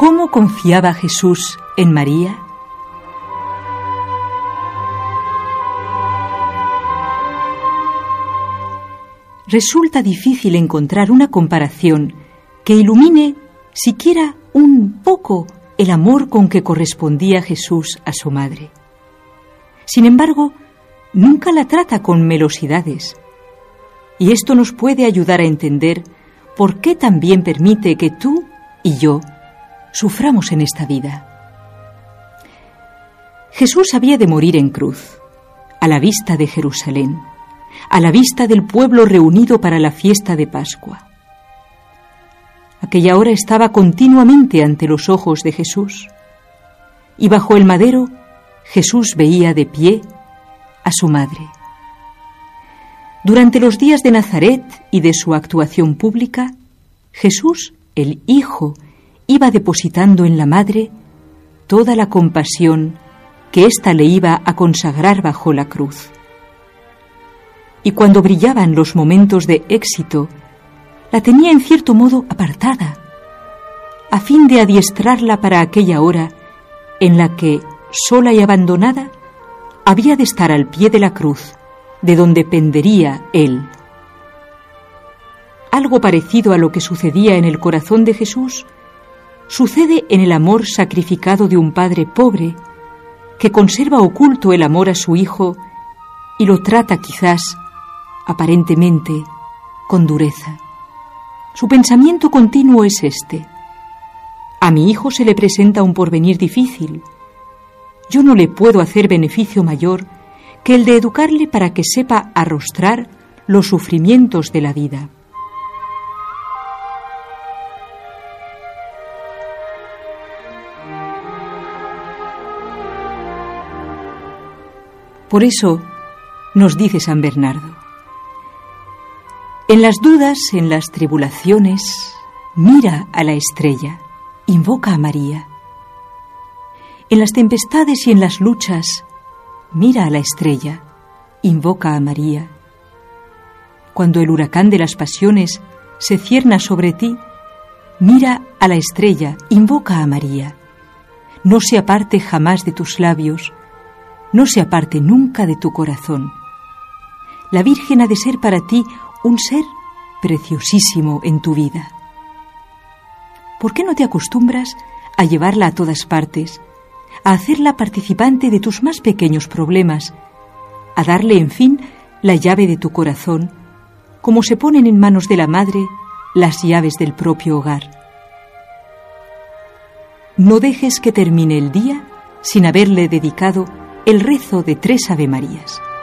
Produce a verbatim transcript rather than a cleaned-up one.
¿Cómo confiaba Jesús en María? Resulta difícil encontrar una comparación que ilumine siquiera un poco el amor con que correspondía Jesús a su madre. Sin embargo, nunca la trata con melosidades, y esto nos puede ayudar a entender por qué también permite que tú y yo suframos en esta vida. Jesús había de morir en cruz, a la vista de Jerusalén, a la vista del pueblo reunido para la fiesta de Pascua. Aquella hora estaba continuamente ante los ojos de Jesús, y bajo el madero Jesús veía de pie a su madre. Durante los días de Nazaret y de su actuación pública, Jesús, el Hijo, iba depositando en la madre toda la compasión que ésta le iba a consagrar bajo la cruz. Y cuando brillaban los momentos de éxito, la tenía en cierto modo apartada, a fin de adiestrarla para aquella hora en la que, sola y abandonada, había de estar al pie de la cruz, de donde pendería Él. Algo parecido a lo que sucedía en el corazón de Jesús, sucede en el amor sacrificado de un padre pobre, que conserva oculto el amor a su hijo y lo trata quizás, aparentemente, con dureza. Su pensamiento continuo es este: a mi hijo se le presenta un porvenir difícil. Yo no le puedo hacer beneficio mayor que el de educarle para que sepa arrostrar los sufrimientos de la vida. Por eso nos dice San Bernardo: en las dudas, en las tribulaciones, mira a la estrella, invoca a María. En las tempestades y en las luchas, mira a la estrella, invoca a María. Cuando el huracán de las pasiones se cierna sobre ti, mira a la estrella, invoca a María. No se aparte jamás de tus labios, no se aparte nunca de tu corazón. La Virgen ha de ser para ti un ser preciosísimo en tu vida. ¿Por qué no te acostumbras a llevarla a todas partes, a hacerla participante de tus más pequeños problemas, a darle, en fin, la llave de tu corazón, como se ponen en manos de la madre las llaves del propio hogar? No dejes que termine el día sin haberle dedicado el rezo de tres Ave Marías.